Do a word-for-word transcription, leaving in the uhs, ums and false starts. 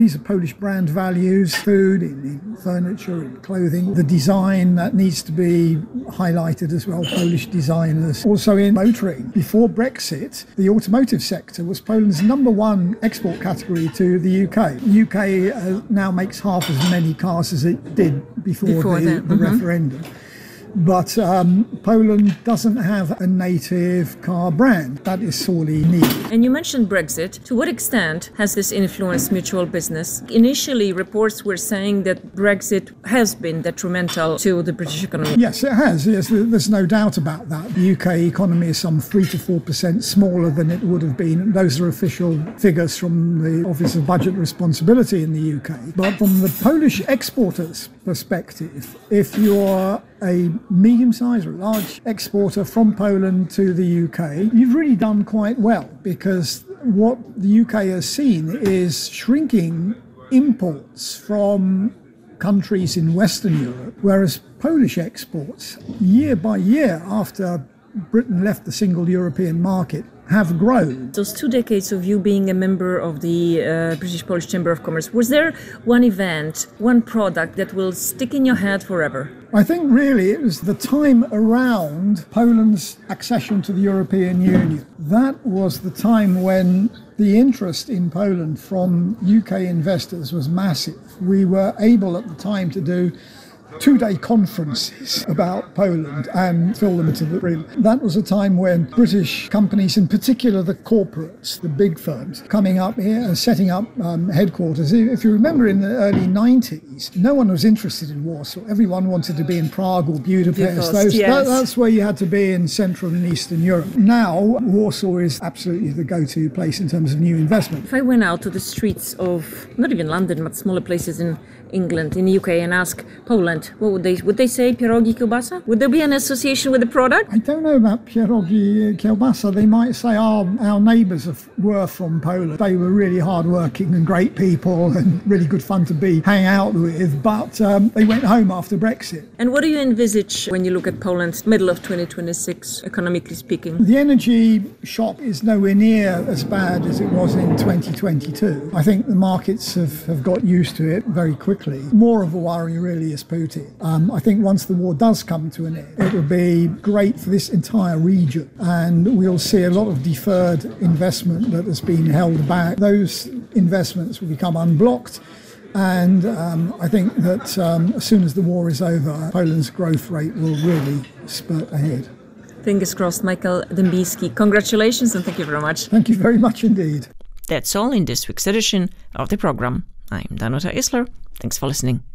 These are Polish brand values, food, in, in furniture, in clothing, the design that needs to be highlighted as well, Polish designers. Also in motoring. Before Brexit, the automotive sector was Poland's number one export category to the U K. The U K uh, now makes half as many cars as it did before, before the, the, the mm-hmm. referendum. But um, Poland doesn't have a native car brand. That is sorely needed. And you mentioned Brexit. To what extent has this influenced mutual business? Initially, reports were saying that Brexit has been detrimental to the British economy. Yes, it has. Yes, there's no doubt about that. The U K economy is some three to four percent smaller than it would have been. Those are official figures from the Office of Budget Responsibility in the U K. But from the Polish exporters' perspective, if you're a medium-sized or large exporter from Poland to the U K, you've really done quite well, because what the U K has seen is shrinking imports from countries in Western Europe, whereas Polish exports, year by year after Britain left the single European market, have grown. Those two decades of you being a member of the uh, British-Polish Chamber of Commerce, was there one event, one product that will stick in your head forever? I think really it was the time around Poland's accession to the European Union. That was the time when the interest in Poland from U K investors was massive. We were able at the time to do two-day conferences about Poland and fill them to the brim. That was a time when British companies, in particular the corporates, the big firms, coming up here and setting up um, headquarters. If you remember, in the early nineties, no one was interested in Warsaw. Everyone wanted to be in Prague or Budapest. Those, yes. that, that's where you had to be in Central and Eastern Europe. Now, Warsaw is absolutely the go-to place in terms of new investment. If I went out to the streets of, not even London, but smaller places in England, in the U K, and ask Poland, what would they would they say? Pierogi kielbasa? Would there be an association with the product? I don't know about pierogi kielbasa. They might say our, our neighbours were from Poland. They were really hard-working and great people and really good fun to be hang out with, but um, they went home after Brexit. And what do you envisage when you look at Poland, middle of twenty twenty-six, economically speaking? The energy shock is nowhere near as bad as it was in twenty twenty-two. I think the markets have, have got used to it very quickly. More of a worry really is Putin. Um, I think once the war does come to an end, it will be great for this entire region, and we'll see a lot of deferred investment that has been held back. Those investments will become unblocked, and um, I think that um, as soon as the war is over, Poland's growth rate will really spurt ahead. Fingers crossed. Michael Dębicki, congratulations and thank you very much. Thank you very much indeed. That's all in this week's edition of the program. I'm Danuta Isler. Thanks for listening.